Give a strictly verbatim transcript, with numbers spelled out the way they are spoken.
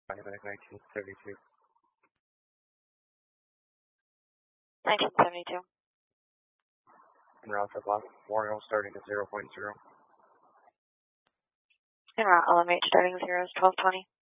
nineteen seventy-two. nineteen seventy-two. En route for Block Memorial starting at zero point zero. En route, L M H starting zero is twelve twenty.